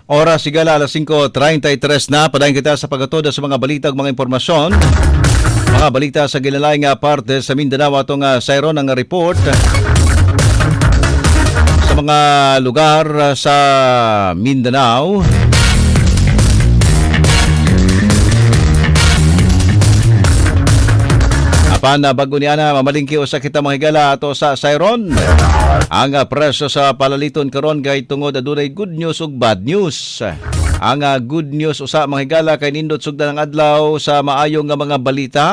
Oras sigala alas 5:33 na. Padayon kita sa pagatuda sa mga balita ug mga impormasyon. Mga balita sa gilalayng parte sa Mindanao atong sayron ang report sa mga lugar sa Mindanao. Apan bago niya na mamalingki usa kita mga higala ato sa sayron. Ang presyo sa palaliton karon kay tungod adunay good news ug bad news. Ang good news usa mga higala kay nindot sugdan ang adlaw sa maayong nga mga balita.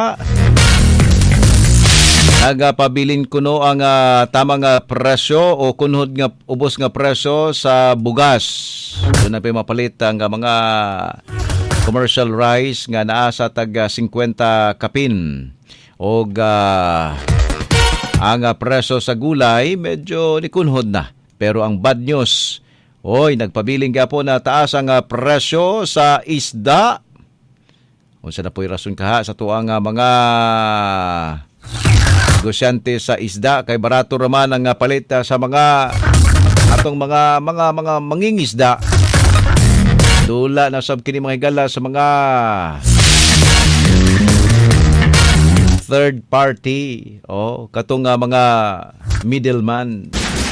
Nagapabilin kuno ang tamang presyo o kunhod nga ubos nga presyo sa bugas. Doon na pa mapalit ang mga commercial rice nga naa sa tag 50 kapin. O ang presyo sa gulay medyo nikunhod na. Pero ang bad news, nagpabiling gapon na taas ang presyo sa isda. Unsa na po'y rason kaha sa tuang mga negosyante sa isda kay barato raman ang palit sa mga atong mga mangingisda. Dula na sab kini mga higala sa mga third party katong mga middleman.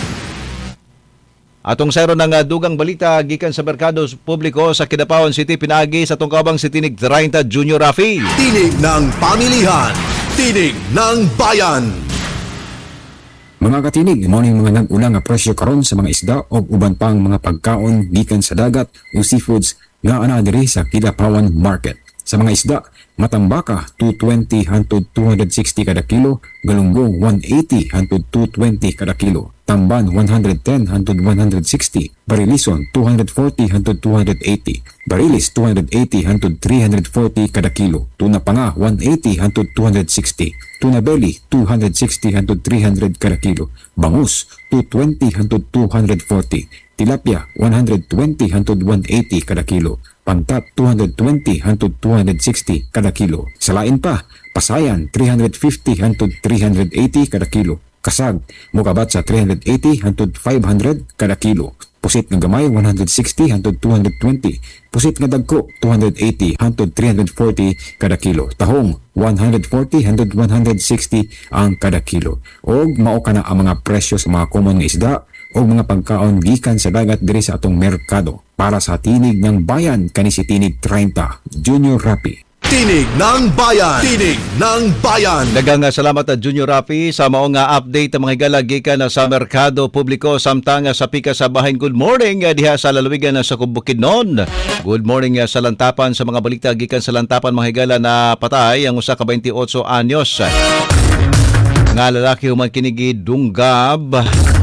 Atong sayro ng dugang balita gikan sa merkado publiko sa Kidapawan City pinaagi sa tungkabang si Tinig 30 Junior Rafi. Tinig ng pamilihan, tinig ng bayan. Mga katinig, mao ning mga nag-ulang nga presyo karon sa mga isda o uban pang mga pagkaon gikan sa dagat o seafoods nga ana diri sa Kidapawan Market. Sa mga isda, matambaka 220 hangtod 260 kada kilo, galunggong 180 hangtod 220 kada kilo, tamban 110 hangtod 160, barilison 240 hangtod 280, barilis 280 hangtod 340 kada kilo, tuna panga 180 hangtod 260, tuna belly 260 hangtod 300 kada kilo, bangus 220 hangtod 240, tilapia 120 hangtod 180 kada kilo, pantat 220 hangtod 260 kada kilo. Sa lain pa, pasayan 350 hangtod 380 kada kilo. Kasag mokabat sa 380 hangtod 500 kada kilo. Pusit nga gamay 160 hangtod 220. Pusit nga dagko 280 hangtod 340 kada kilo. Tahong 140 hangtod 160 ang kada kilo. Og mao kana ang mga presyo sa mga common nga isda o mga pagkaon gikan sa dagat diri sa atong merkado. Para sa Tinig ng Bayan, kani si Tinig 30 Junior Rapi. Tinig ng Bayan, tinig ng bayan. Daghang salamat Junior Rapi sa maong update mga higala gikan sa merkado publiko samtang sa pika sa bahin. Good morning diha sa lalawigan sa Bukidnon. Good morning sa lantapan sa mga balita gikan sa lantapan mga higala na patay ang usa ka 28 anyos nga lalaki human kini dunggab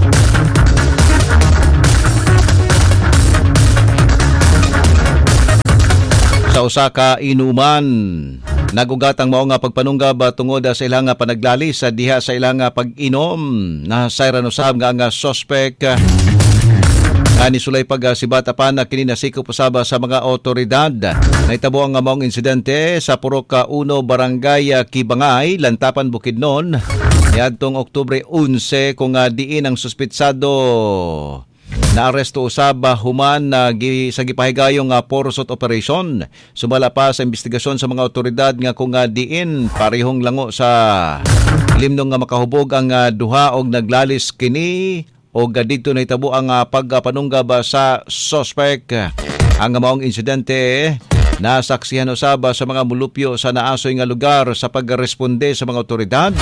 sa usa ka inuman. Nagugatang mao nga pagpanunggab tungod sa ilang panaglali sa diha sa ilang pag-inom. Nasayran usab nga ang suspect ani sulay pag sibata pa na kini nasikop usab sa mga otoridad. Nahitabo ang maong insidente sa Purok 1 Barangay Kibangay, Lantapan, Bukidnon niadtong Oktubre 11 kung diin ang suspitsado naaresto usab human sa gipahigayong porsot operation. Sumala pa sa investigasyon sa mga otoridad nga kung diin parehong lango sa limnong nga makahubog ang duha og naglalis kini og dito nahitabo ang pagpanunggab sa suspect. Ang maong insidente nasaksihan usab sa mga mulupyo sa naasoy nga lugar sa pagresponde sa mga otoridad.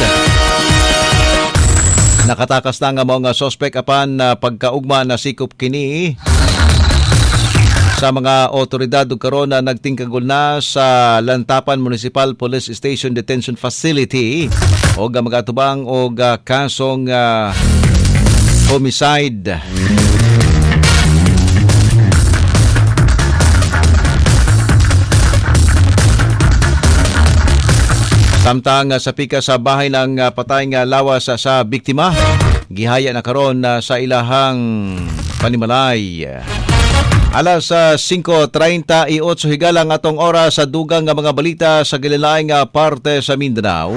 Nakatakas na nga mga suspect apan pagkaugma na sikop kini sa mga otoridad ug karon na nagtingkagol na sa Lantapan Municipal Police Station Detention Facility og magatubang og kasong homicide. Samtang sa pika sa bahay ng patay nga lawas sa biktima, gihaya na karon sa ilahang panimalay. Alas 5:38 higala ang atong oras sa dugang nga mga balita sa gililaing parte sa Mindanao.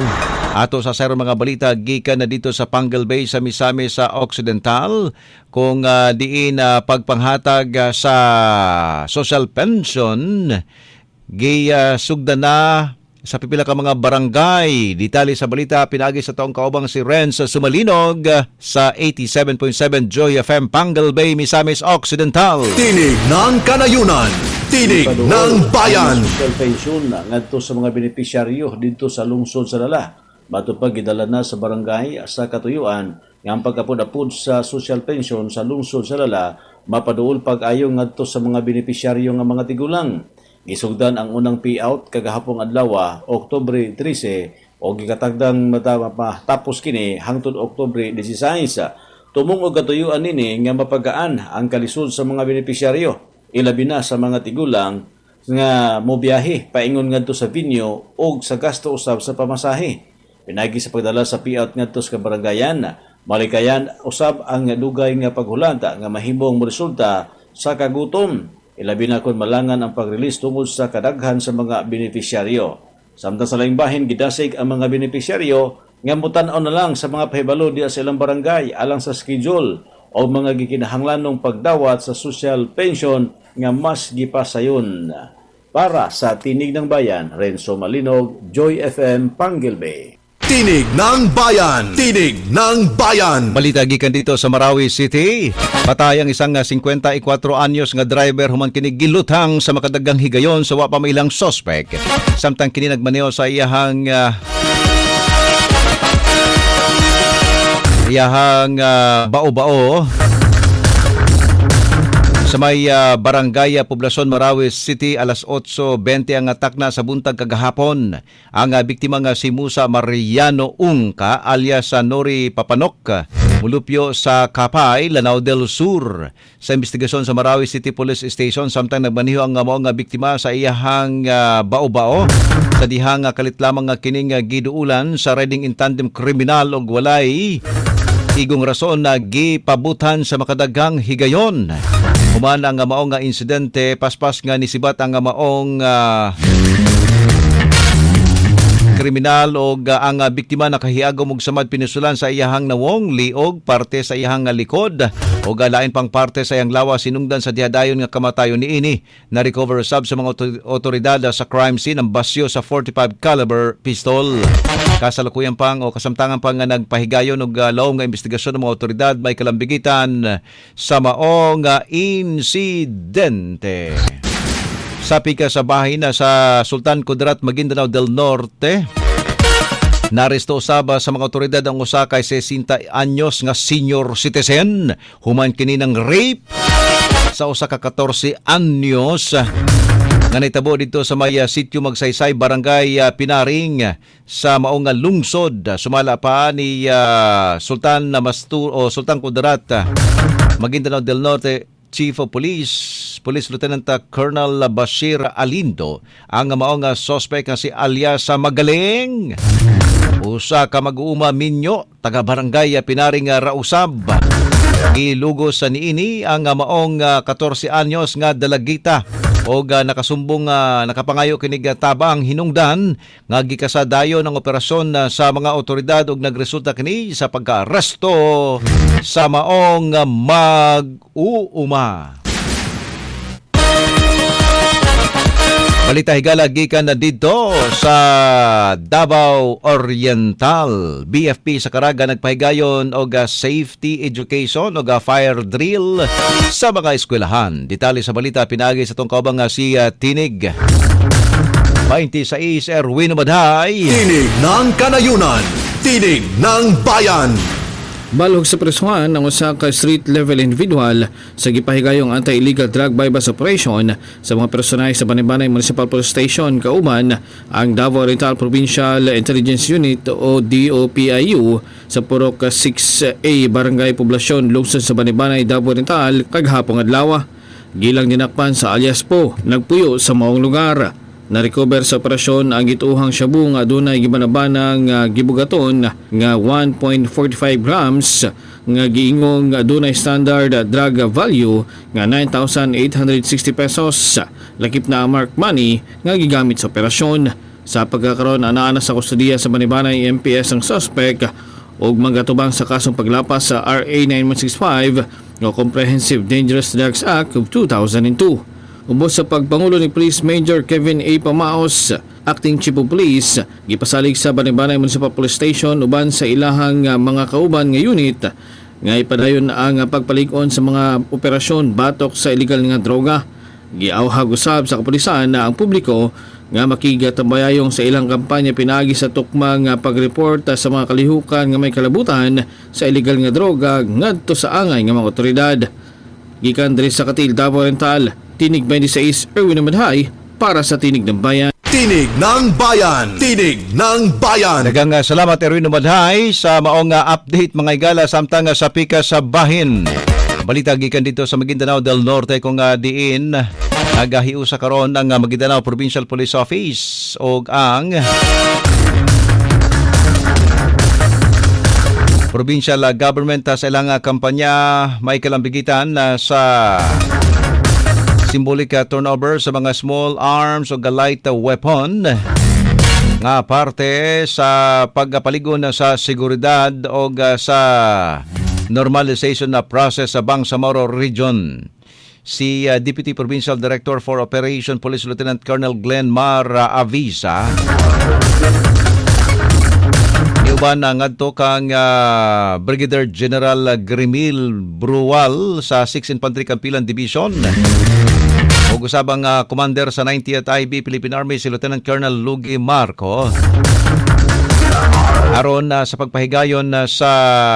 Ato sa sayron mga balita gikan na dito sa Pangal Bay sa Misamis sa Occidental kung diin pagpanghatag sa social pension sugdan na sa pipila ka mga barangay. Detalye sa balita pinagi sa taong kaubang si Renz Sumalinog sa 87.7 Joy FM Pangal Bay, Misamis Occidental. Tinig ng Kanayunan, tinig ng bayan. Social pension ngadto sa mga benepisyaryo dito sa lungsod sa Lala. Matupag gidala na sa barangay sa katuyuan nga ang pagkapud-apud sa social pension sa lungsod sa Lala mapaduol pag-ayo ngadto sa mga benepisyaryo nga mga tigulang. Gisugdan ang unang payout kagahapong adlaw, Oktubre 13 o gikatagdang matapos kini hangtod Oktubre 16. Tumong og katuyuan nini nga mapagaan ang kalisod sa mga benepisyaryo, ilabi na sa mga tigulang nga mobiyahe paingon ngadto sa venue o sa gasto usab sa pamasahe. Pinagi sa pagdala sa payout ngadto sa barangayan, malikayan usab ang dugay nga paghulanta nga mahimong resulta sa kagutom. Ilabi na kon malangan ang pag-release tungod sa kadaghan sa mga benepisyaryo. Samtang sa laing bahin gidasig ang mga benepisyaryo nga mutan-aw na lang sa mga pahibalo diya sa ilang barangay alang sa schedule o mga gikinahanglanong pagdawat sa social pension nga mas gipasayon. Para sa Tinig ng Bayan, Renzo Malinog, Joy FM, Pangal Bay. Tinig ng bayan, tinig ng bayan. Balita gikan dito sa Marawi City. Patay ang isang 54 anyos nga driver human kini gilutang sa makadagang higayon sa wa pa may ilang suspect. Samtang kini nagmaneho sa iyahang bao-bao sa may barangay Poblacion Marawi City alas 8:20 ang atak na sa buntag kagahapon. Ang biktima nga si Musa Mariano Ungka alias Nori Papanok mulupyo sa Kapay, Lanao del Sur. Sa investigasyon sa Marawi City Police Station samtang nagmaniho ang mao nga biktima sa iyahang bao-bao sa dihang kalit lamang nga kining giduulan sa riding in tandem kriminal og walay igong rason na gipabutan sa makadagang higayon. Human ang maong insidente, paspas nga nisibat ang maong kriminal o ang biktima nakahiagom og samad pinisulan sa iyahang nawong liog parte sa iyahang likod o lain pang parte sa iyang lawas sinungdan sa dihadayon nga kamatayon niini. Na recover sab sa mga otoridad sa crime scene ang basyo sa 45 caliber pistol. Kasalukuyan pang o kasamtangan pang nga nagpahigayon og laom nga investigasyon ng mga otoridad may kalambigitan sa maong insidente. Sapi ka sa bahay na sa Sultan Kudarat, Maguindanao del Norte. Naresto usaba sa mga otoridad ang usa kay 60 anyos nga senior citizen human kini ng rape sa usa ka 14 anyos nga naitabo dito sa may sitio Magsaysay, Barangay Pinaring sa maong lungsod. Sumala pa ni Sultan Kudarat, Maguindanao del Norte Chief of Police Lieutenant Colonel Bashir Alindo ang maong suspect nga si alias Magaling. Usa ka mag-uuma minyo taga Barangay Pinaring Rausab. Ilugos sa niini ang maong 14 anyos nga dalagita o nakasumbong nakapangayo kinig tabang hinungdan nga gikasadayon ng operasyon sa mga otoridad ug nagresulta kini sa pagka-aresto sa maong mag-uuma. Balita higala gikan na dito sa Davao Oriental. BFP sa Caraga nagpahigayon og safety education og fire drill sa mga eskwelahan. Detalye sa balita pinagi sa tong kaubang si Tinig. 26 Erwin Madhay. Tinig ng Kanayunan, tinig ng bayan. Balog sa presuhan ang usa ka street-level individual sa gipahigayong anti-illegal drug bypass operation sa mga personay sa Banibanay Municipal Police Station kauban ang Davao Oriental Provincial Intelligence Unit o DOPIU sa Purok 6A Barangay Poblacion, lungsod sa Banibanay, Davao Oriental kaghapong adlaw. Gilang dinakpan sa alias Po, nagpuyo sa maong lugar. Na-recover sa operasyon ang gituhang shabu nga adunay gibanabanang gibugaton nga 1.45 grams nga giingong adunay standard drug value nga 9,860 pesos. Lakip na mark money nga gigamit sa operasyon. sa pagkakaroon ana sa kustudiya sa Banibanay MPS ang suspect ug magatubang sa kasong paglapas sa RA 9165 o Comprehensive Dangerous Drugs Act of 2002. Ubos sa pagpangulo ni Police Major Kevin A. Pamaos, Acting Chief of Police, gipasalig sa Banibanay Municipal Police Station uban sa ilahang mga kauban nga unit nga ipadayon ang pagpalig-on sa mga operasyon batok sa illegal nga droga. Giawhag usab sa kapulisan na ang publiko nga makigatambayayong sa ilang kampanya pinagi sa tukmang pag-report sa mga kalihukan nga may kalabutan sa illegal nga droga ngadto sa angay nga mga otoridad. Gikan diri sa Katil, Davao Oriental, Tinig 26, Erwin Amadhay para sa Tinig ng Bayan. Tinig ng Bayan! Tinig ng Bayan! Daghang salamat Erwin Umadhay sa maong update mga igala samtang sa pika sa bahin. Balita gikan dito sa Maguindanao del Norte kung diin nagahiusa karon ang Maguindanao Provincial Police Office o ang provincial government sa ilang kampanya may kalambigitan sa symbolic turnover sa mga small arms o light weapon nga parte sa pagpaligon sa seguridad o sa normalization na process sa Bangsamoro Region. Si Deputy Provincial Director for Operation Police Lieutenant Colonel Glenn Mar Avisa iuban ngadto kang Brigadier General Grimil Brual sa 6th Infantry Campilan Division ug usabang commander sa 90th IB Philippine Army si Lieutenant Colonel Lugi Marco aron sa pagpahigayon sa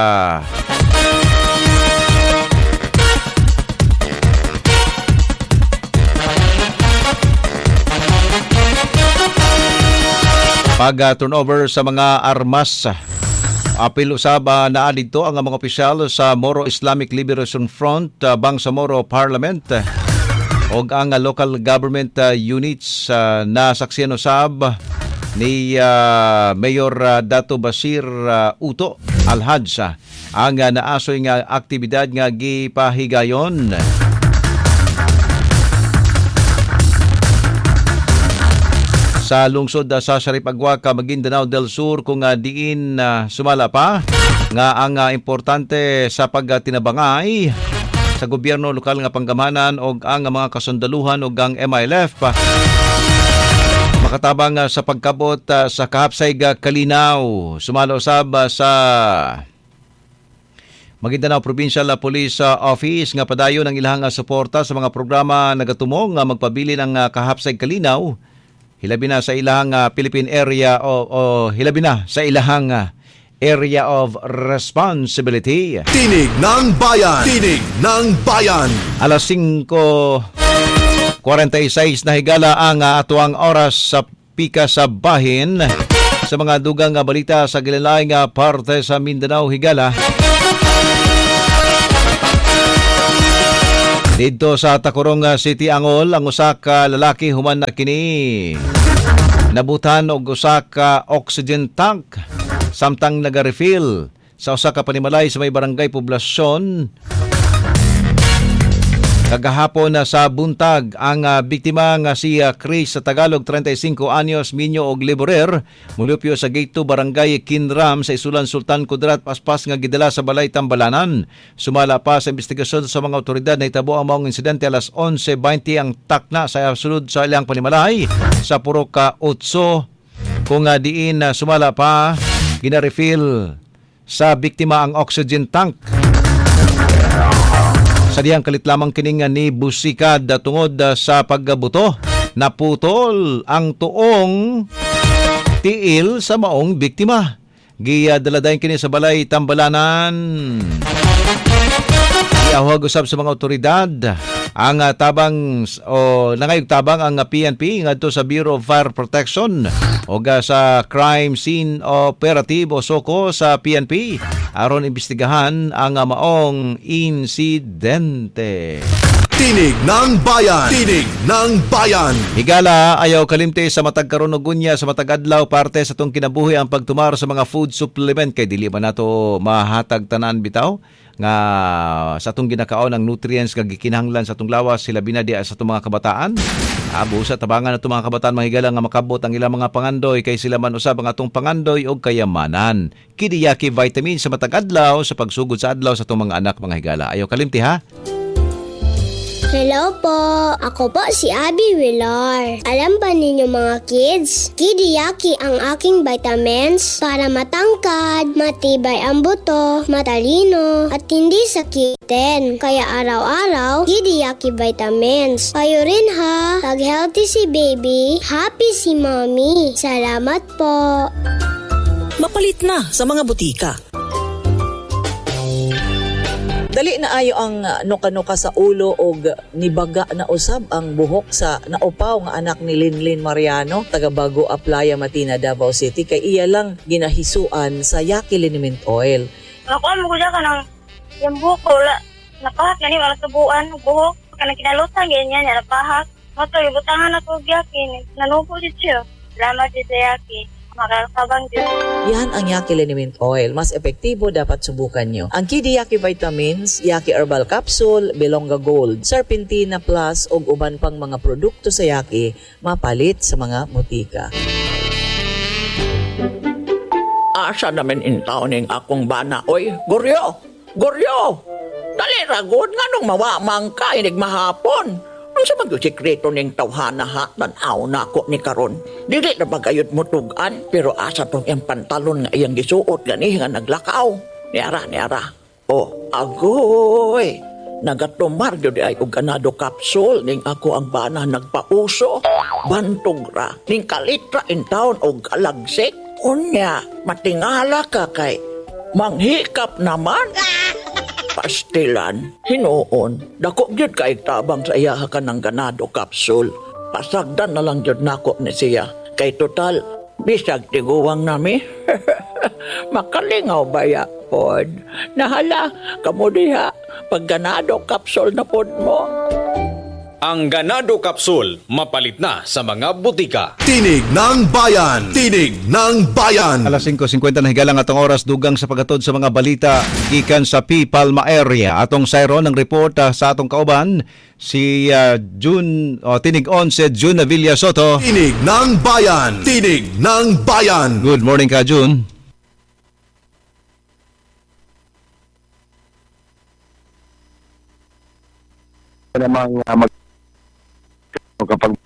pag-turnover sa mga armas. Apil usab naa dito ang mga opisyal sa Moro Islamic Liberation Front, Bangsamoro Parliament o ang local government units na saksiyan usab ni Mayor Dato Basir Uto Alhadsa ang naasoy nga aktibidad nga gipahigayon. Sa lungsod sa Sharip Aguaca, Maguindanao del Sur kung diin sumala pa nga ang importante sa pagtinabangay sa gobyerno lokal nga panggamanan o ang mga kasundaluhan o ang MILF makatabang sa pagkabot sa kahapsay kalinaw. Sumala usab sa Maguindanao Provincial Police Office nga padayon ang ilahang suporta sa mga programa nagatumong nga magpabili ng kahapsay kalinaw hilabi na sa ilahang Philippine area o hilabi na sa ilahang area of responsibility. Tinig ng Bayan! Tinig ng Bayan! Alas 5:46 na higala ang atuang oras sa pika sa bahin. Sa mga dugang balita sa gilalayng parte sa Mindanao higala. Dito sa Tacorong City Angol, ang usa ka lalaki human na kini nabutan og usa ka oxygen tank samtang naga-refill sa usa ka panimalay sa may barangay poblasyon. Kagahapon sa buntag ang biktima nga si Chris sa Tagalog 35 anyos, minyo og laborer, mulupyo sa Gate 2 Barangay Kinram sa Isulan Sultan Kudarat paspas nga gidala sa balay Tambalanan. Sumala pa sa investigasyon sa mga otoridad na itabo ang maong insidente alas 11:20 ang takna sa sulod sa ilang panimalay sa Purok 8 kung diin sumala pa gina-refill sa biktima ang oxygen tank. Sa diyang kalit lamang kining ni busikad tungod sa paggabuto, naputol ang tuong tiil sa maong biktima. Giyadaladayon kini sa balay Tambalanan. Iawag usab sa mga otoridad ang tabang o nangayog tabang ang PNP ngadto sa Bureau of Fire Protection o sa Crime Scene Operative o SOCO sa PNP aron imbestigahan ang maong insidente. Tinig ng Bayan! Tinig ng Bayan! Higala, ayaw kalimte sa matag karon og gunya sa matag adlaw parte sa tong kinabuhi ang pagtumar sa mga food supplement kay dili man nato mahatag tanan bitaw nga sa atong ginakaon ang nutrients nga gikinahanglan sa atong lawas sila binadi sa atong mga kabataan. Abo sa tabangan atong mga kabataan mahigala nga makabot ang ilang mga pangandoy kay sila man usab ang atong pangandoy og kayamanan. Kini Yaki vitamin sa matag adlaw sa pagsugod sa adlaw sa atong mga anak mga higala. Ayaw kalimti ha. Hello po! Ako po si Abby Villar. Alam ba ninyo mga kids? Kidiyaki ang aking vitamins para matangkad, matibay ang buto, matalino, at hindi sakitin. Kaya araw-araw, Kidiyaki vitamins. Kayo rin ha! Pag healthy si baby, happy si mommy. Salamat po! Mapalit na sa mga butika. Dali na ayo ang nuka-nuka sa ulo og nibaga na usab ang buhok sa naupaw nga anak ni Linlin Mariano, taga Bago Aplaya, Matina, Davao City, kay iya lang ginahisuan sa Yaki Liniment Oil. Nakuha mo ko dyan ka ng yung buhok ko, napahak yan yung tubuan, buhok, kanang kinalutan, ganyan yan, napahak. Mato, ibutangan ako Yaki, nanupo dito siya. Salamat dito Yaki. Makakabang dito. Yan ang Yaki Liniment Oil. Mas epektibo dapat subukan nyo. Ang Kidi Yaki Vitamins, Yaki Herbal Capsule, Belonga Gold, Serpentina Plus ug uban pang mga produkto sa Yaki mapalit sa mga butika. Asa naman intaw ning akong bana. Oy, Goryo! Goryo! Dali ragod nga nung mawamang ka inig mahapon. Ano sa mag-sikreto ning tawhana ha, tanaw na ako ni karon. Dili na bagayot mo tugan, pero asa tong iyang pantalon nga iyang gisuot gani nga naglakaw. Niara. Oh, agoy! Nagatumar yun ay og ganado capsule ning ako ang bana nagpauso. Bantog ra, ning kalitra in town og kalagsik. Unya, matingala ka kay manghikap naman. Pastilan, hinuon, dako gyud kay tabang sa iya ka ng ganado capsule. Pasagdan na lang gyud nako ni siya. Kay total, bisag tiguwang nami. Makalingaw baya pod. Nahala, kamo diha, pag ganado capsule na pod mo. Ang Ganado Capsule, mapalit na sa mga butika. Tinig ng Bayan! Tinig ng Bayan! Alas 5:50 na higalang atong oras dugang sa paghatod sa mga balita gikan sa P. Palma area. Atong sayron ng report sa atong kauban si Tinig 11 June Navilla Soto. Tinig ng Bayan! Tinig ng Bayan! Good morning ka June. Namang kapag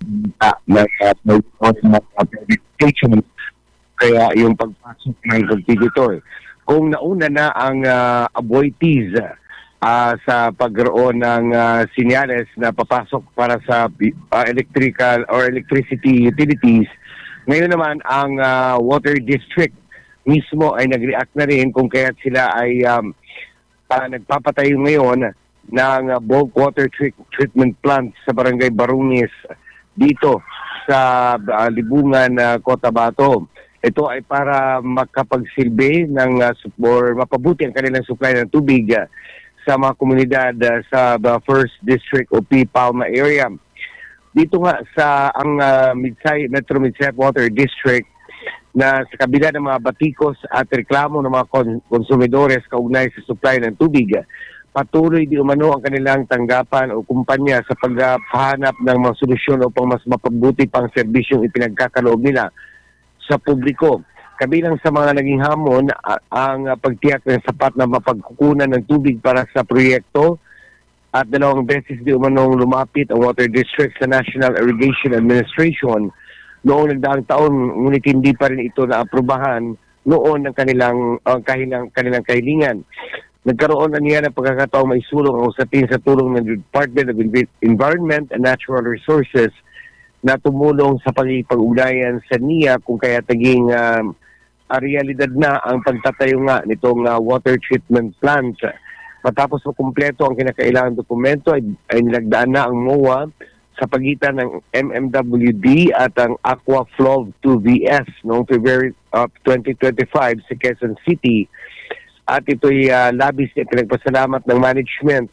verification kaya yung pagpasok ng competitor. Kung nauna na ang avoidees sa pagkaroon ng sinyales na papasok para sa electrical or electricity utilities, ngayon naman ang water district mismo ay nag-react na rin kung kaya sila ay nagpapatayo ngayon ng bulk water treatment plant sa Barangay Barungis dito sa Libungan, Cotabato. Ito ay para makapagsilbi ng or mapabuti ang kanilang supply ng tubig sa mga komunidad sa First District o P. Palma area. Dito nga sa ang Metro Midsayap Water District na sa kabila ng mga batikos at reklamo ng mga konsumidores kaugnay sa supply ng tubig, patuloy di umano ang kanilang tanggapan o kumpanya sa paghahanap ng mga solusyon upang mas mapabuti pang serbisyong ipinagkakaloob nila sa publiko. Kabilang sa mga naging hamon ang pagtiyak ng sapat na mapagkukunan ng tubig para sa proyekto at 2 beses di umanong lumapit ang Water District sa National Irrigation Administration noong nagdaang taon, ngunit hindi pa rin ito naaprubahan noon ng kanilang kahilingan. Nagkaroon na niya ng pagkakataong may sulong ang usapin sa tulong ng Department of Environment and Natural Resources na tumulong sa pag-ugnayan sa NIA kung kaya taging realidad na ang pagtatayo nga nitong water treatment plant. Matapos makumpleto ang kinakailangang dokumento ay nilagdaan na ang MOA sa pagitan ng MMWD at ang Aquaflow 2VS noong February 2025 sa Quezon City. At ito'y labis na pinagpasalamat ng management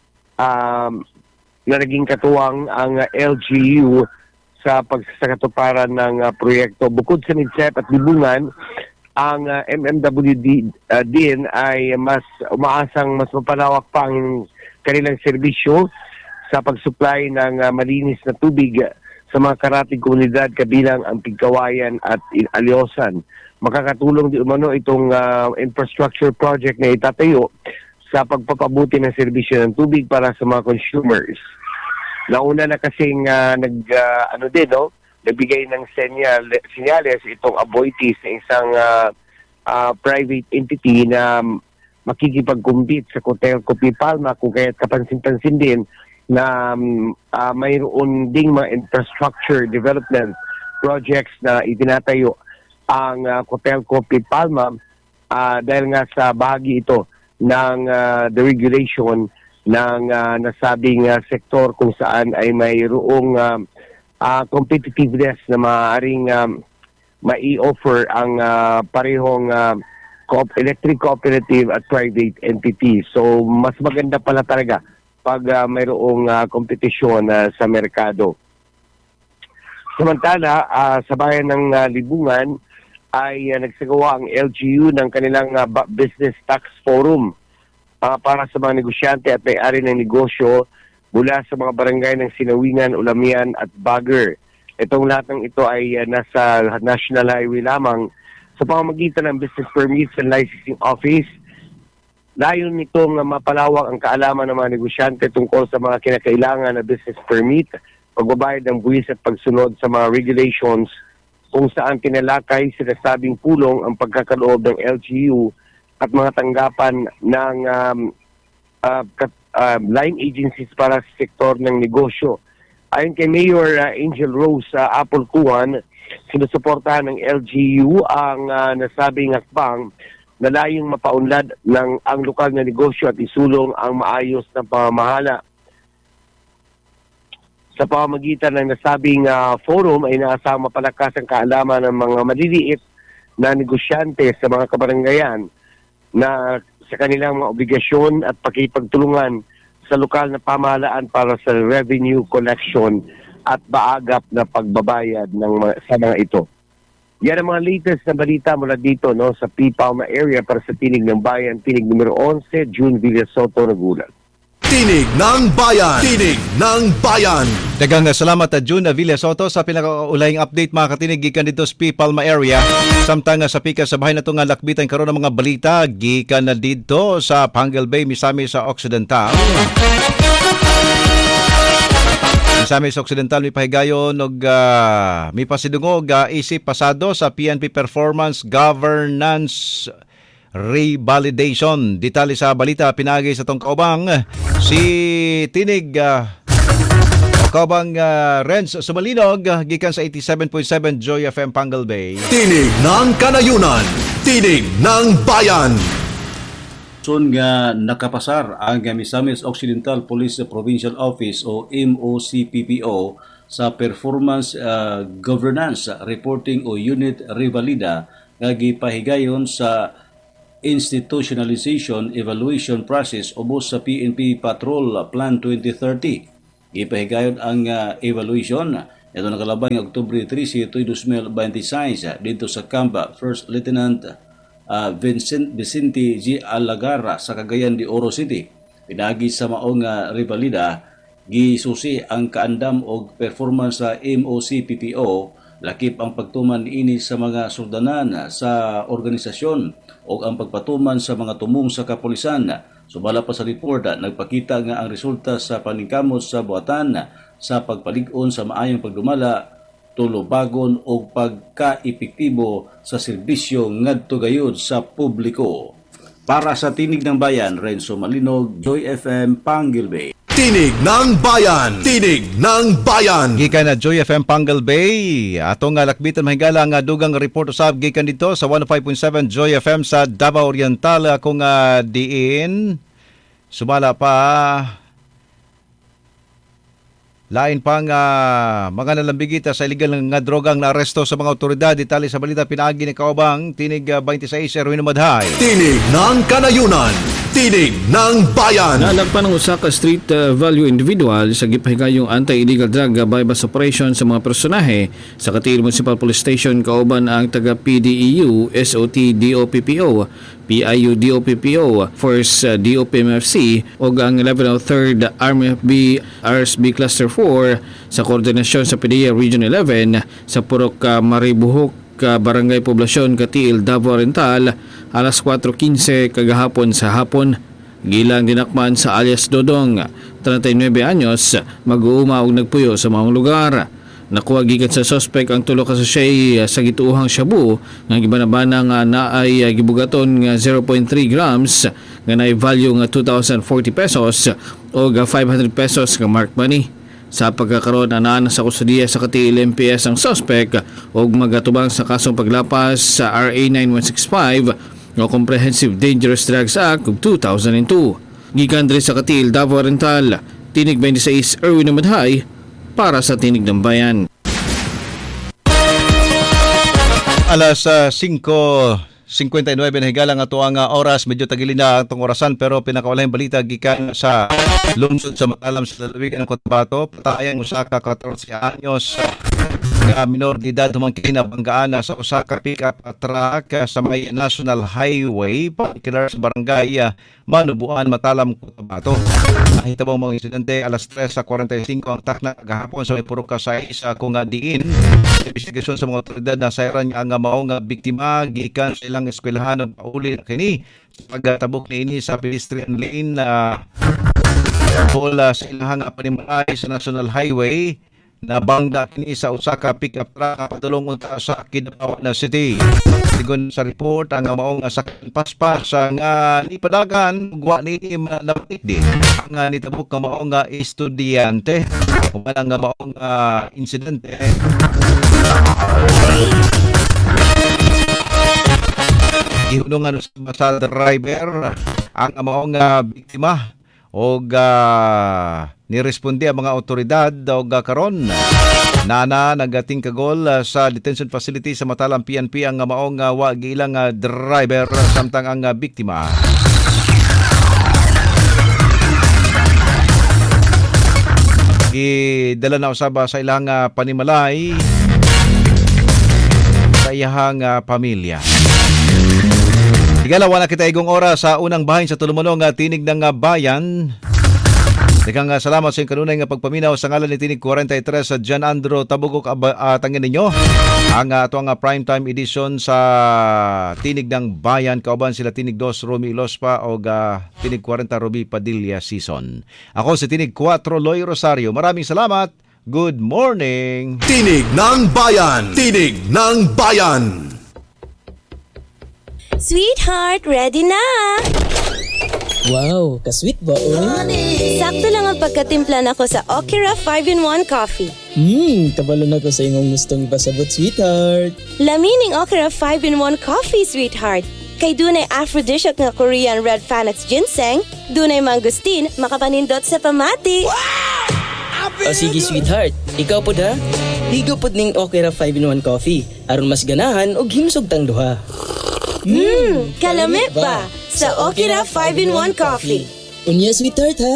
na naging katuwang ang LGU sa pagsasakatuparan ng proyekto. Bukod sa Midsayap at Libungan, ang MMWD din ay mas umaasang mas mapalawak pa ang kanilang serbisyo sa pag-supply ng malinis na tubig sa mga karatig komunidad kabilang ang Pigkawayan at Alyosan. Makakatulong di umano itong infrastructure project na itatayo sa pagpapabuti ng serbisyo ng tubig para sa mga consumers. Nauna na kasing nagbigay ng senyales itong Aboitiz na isang private entity na makikipag-compete sa Cotelco Palma, kung kaya't kapansin-pansin din na mayroon ding mga infrastructure development projects na itinatayo ang Cotelco Palma dahil nga sa bahagi ito ng deregulation ng nasabing sektor kung saan ay mayroong competitiveness na maaaring mai-offer ang parehong electric cooperative at private entity. So mas maganda pala talaga pag mayroong kompetisyon sa merkado. Samantala, sa bayan ng Libungan ay nagsagawa ang LGU ng kanilang Business Tax Forum para sa mga negosyante at may-ari ng negosyo mula sa mga barangay ng Sinawingan, Ulamian at Baguer. Itong lahat ng ito ay nasa National Highway lamang sa pamamagitan ng Business Permits and Licensing Office. Layon nitong mapalawak ang kaalaman ng mga negosyante tungkol sa mga kinakailangan na business permit, pagbabayad ng buwis at pagsunod sa mga regulations kung saan tinalakay sinasabing pulong ang pagkakaloob ng LGU at mga tanggapan ng line agencies para sa sektor ng negosyo. Ayon kay Mayor Angel Rose Apple Kuan, sinusuportahan ng LGU ang nasabing hakbang na layong mapaunlad ng ang lokal na negosyo at isulong ang maayos na pamamahala. Sa pamamagitan ng nasabing forum ay naasang mapalakas ang kaalaman ng mga maliliit na negosyante sa mga kabaranggayan na sa kanilang mga obligasyon at pakipagtulungan sa lokal na pamahalaan para sa revenue collection at baagap na pagbabayad sa mga ito. Yan ang mga latest na balita mula dito sa P. Palma area para sa Tinig ng Bayan, Tinig numero 11, June Villasoto, Nagulat. Tinig ng Bayan! Tinig ng Bayan! Daghang salamat June Villasoto sa pinakaulaying update mga katinig gikan dito sa P. Palma area. Samtang sa pika sa bahay na ito nga lakbitan karon ng mga balita gikan na dito sa Pangal Bay, Misamis sa Occidental. Misamis sa Occidental may pahigayon og may pasidungog isip pasado sa PNP Performance Governance Revalidation. Detalye sa balita pinagi sa tong kaubang si Tinig kaubang Renz Sumalinog gikan sa 87.7 Joy FM Pangal Bay. Tinig ng Kanayunan, Tinig ng Bayan. Son nga nakapasar ang Misamis Occidental Police Provincial Office o MOCPPO sa Performance Governance Reporting o Unit Revalida nga gipahigayon sa Institutionalization Evaluation Process ubos sa PNP Patrol Plan 2030. Gipahigayon ang evaluation ito nakalabay ng Oktubre 13, 2026 dito sa Camba First Lieutenant Vicente G. Alagara sa Cagayan de Oro City. Pinagi sa maong revalida gisusi ang kaandam og performance sa MOCPPO lakip ang pagtuman ini sa mga suldanan sa organisasyon o ang pagpatuman sa mga tumong sa kapulisan. Sumala pa sa report, nagpakita nga ang resulta sa paningkamot sa buhatan sa pagpalig-on sa maayong pagdumala, tulubagon o pagka-epektibo sa serbisyo ngadto gayud sa publiko. Para sa Tinig ng Bayan, Renzo Malinog, Joy FM, Pangal Bay. Tinig ng Bayan! Tinig ng Bayan! Gikan na Joy FM Pangal Bay. Atong lakbitan mahigala nga dugang report usab gikan dito sa 105.7 Joy FM sa Davao Oriental kung diin. Sumala pa lain pang mga nalambigita sa illegal nga drogang na aresto sa mga otoridad. Detalye sa balita pinagi ni kaubang Tinig 26 Erwin Madhay. Tinig ng Kanayunan, Tinig ng Bayan. Nalagpan ng usa ka street value individual sa gipahigayong anti-illegal drug bypass operation sa mga personahe sa Katiil Municipal Police Station kauban ang taga PDEU, SOT DOPPO, PIU DOPPO, Force DOPMFC o ang 1103rd RMFB RSB Cluster 4 sa koordinasyon sa PDEA Region 11 sa Purok Maribuhok, Barangay Poblasyon, Katiil, Davao Oriental, alas 4:15 kagahapon sa hapon. Gilang dinakman sa alias Dodong, 39 anyos, mag-uuma og nagpuyo sa maong lugar. Nakuha gikan sa suspect ang tulo ka sachet sa gituuhang shabu nga gibanabana nga naay gibugaton nga 0.3 grams nga naay value nga 2,040 pesos o 500 pesos nga marked money. Sa pagkakaroon anaan sa kustudiya sa Katiil MPS ang suspect og magatubang sa kasong paglapas sa RA 9165 o Comprehensive Dangerous Drugs Act of 2002. Gikan diri sa Katiil, Davao Oriental, Tinig 26, Erwin Namadhay para sa Tinig ng Bayan. Alas 5:59 na higalang ato ang oras, medyo tagili na itong orasan pero pinakawalahing balita gikan sa lungsod sa Matalam sa lalawigan ng Cotabato. Patayang usa ka 14 anyos nga minor de edad humangkin na banggaan sa usa ka pick-up truck sa may National Highway particular sa barangay Manubuan, Matalam, Cotabato. Nahitabang mga insidente alas 3:45 ang takna gahapon sa may Purok Kasay sa diin. Investigasyon sa mga otoridad na sayran ang maong biktima gikan sa ilang eskwelahan ug pauli na kini sa pagtabok niini sa pedestrian lane bola sa ilang panimalay sa National Highway na bangda kini sa usa ka pick-up truck padulong unta sa Kidapawan City. Sigon sa report ang maong sakyan paspas nga nipadagan wa ni nabatik di ang nitabok ka maong estudyante wala nga maong insidente. Ihunungan sa driver ang maong biktima o niresponde ang mga otoridad o karon nana nagating kagol sa detention facility sa Matalam PNP ang maong wa giilang driver samtang ang biktima gidala na usaba sa ilang panimalay sa iyahang pamilya. Igalawa na kita igong oras sa unang bahin sa tulumonong Tinig ng Bayan. Daghang salamat sa kanunay nga pagpaminaw sa ngalan ni Tinig 43 sa John Andro Tabugok tangin ninyo ang atong primetime edition sa Tinig ng Bayan kauban sila Tinig 2 Romy Ilospa o Tinig 40 Ruby Padilla season. Ako si Tinig 4 Loy Rosario. Maraming salamat. Good morning. Tinig ng Bayan. Tinig ng Bayan. Sweetheart, ready na! Wow, ka-sweet ba, Sakto lang ang pagkatimpla nako sa Okira 5-in-1 Coffee. Kabalo na ko sa imong gustong ipasabot, sweetheart. Lamining Okira 5-in-1 Coffee, sweetheart. Kay dunay aphrodisiac nga Korean Red Phoenix Ginseng, dunay mangustin, makapanindot sa pamati. Wow! O sige, sweetheart. Ikaw po da? Higo po ning Okira 5-in-1 Coffee. Aron mas ganahan o himsog tang duha. Kalamit ba? Sa Okira 5-in-1 Coffee. Unya, sweetheart, ha?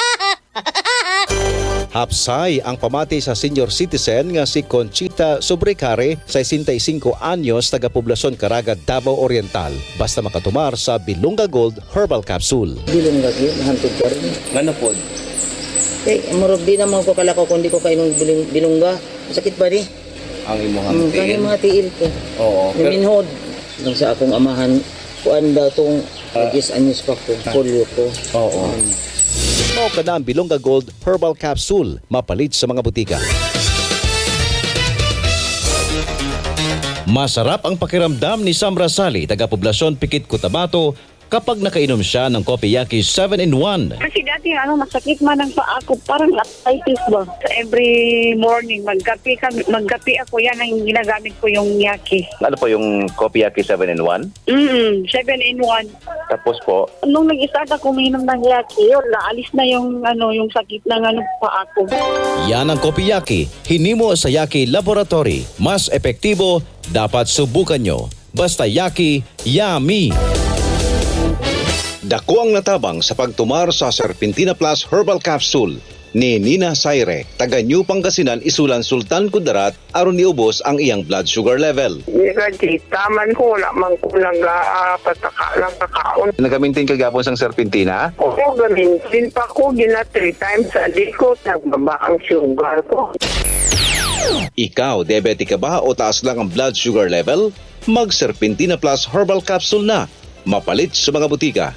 Hapsay ang pamati sa senior citizen nga si Conchita Sobrecare, 65 anyos, taga-poblasyon Caraga, Davao Oriental. Basta makatumar sa Bilunga Gold Herbal Capsule. Bilunga Gold, nahantod ko rin. Ano po? Marog di naman ko kalakaw kundi ko kayo ng bilungga. Sakit ba di? Ang imong tiil? Ang mga tiil ko. Oo. Minhod. Nang sa akong amahan, kuan ba itong anyos pa ko, polio ko. Oo. Mao ka na ang Bilunga Gold Herbal Capsule, mapalit sa mga butika. Masarap ang pakiramdam ni Sam Rasali, taga-poblasyon Pikit, Cotabato, kapag nakainom siya ng Kopiyaki 7-in-1. Kasi dati masakit man ang paa ko, parang arthritis ba. So every morning magkape ako, yan ang ginagamit ko yung yaki. Ano po yung Kopiyaki 7-in-1? 7-in-1. Tapos po? Nung nag-start ako uminom ng yaki, naalis na yung sakit ng paa ko. Yan ang Kopiyaki, hinimo sa Yaki Laboratory. Mas epektibo, dapat subukan nyo. Basta Yaki, yummy! Dako ang natabang sa pagtumar sa Serpentina Plus Herbal Capsule ni Nina Saire, taga New Pangasinan, Isulan, Sultan Kudarat, aron niubos ang iyang blood sugar level. Taman ko, wala man ko lang pataka lang kakaon. Nagamintin ka gapon sang Serpentina? Oo, gamintin pa ko, 3 times a day ko, nagbaba ang sugar ko. Ikaw, diabetic ka ba o taas lang ang blood sugar level? Mag Serpentina Plus Herbal Capsule na. Mapalit sa mga butika.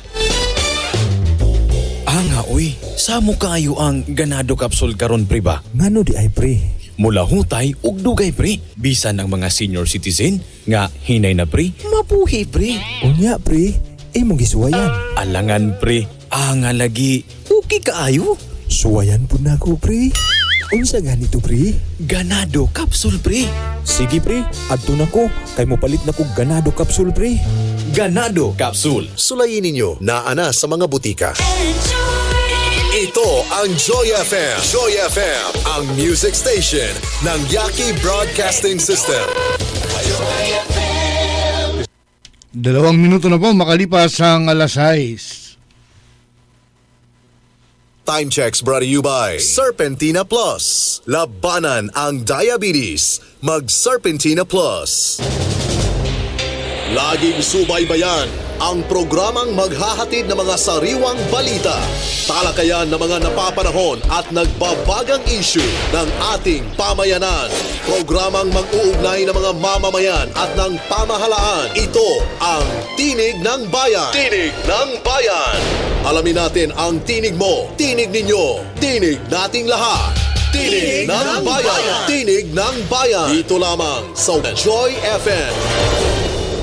Nga oy, samo kayo ang ganado capsule karon pre ba? Ngano di ay pre? Mula hutay ug dugay pre. Bisan ang mga senior citizen nga hinay na pre, mabuhi pre. Unya pre, imong gisuwayan. Alangan pre, nga lagi okay kaayo. Suwayan pud nako pre. Unsa ganito pre? Ganado capsule pre. Sige pre, adto nako kay mo palit nako ganado capsule pre. Ganado capsule. Sulayin ninyo na ana sa mga butika. Ito ang Joy FM. Joy FM, ang music station ng Yaki Broadcasting System. 2 minuto na po makalipas ang alas 6. Time checks brought to you by Serpentina Plus. Labanan ang diabetes. Mag Serpentina Plus. Laging subaybayan ang programang maghahatid ng mga sariwang balita, talakayan ng mga napapanahon at nagbabagang issue ng ating pamayanan. Programang mag-uugnay ng mga mamamayan at ng pamahalaan. Ito ang Tinig ng Bayan. Tinig ng Bayan. Alamin natin ang tinig mo, tinig ninyo, tinig nating lahat. Tinig ng Bayan. Tinig ng Bayan. Dito lamang sa Joy FM.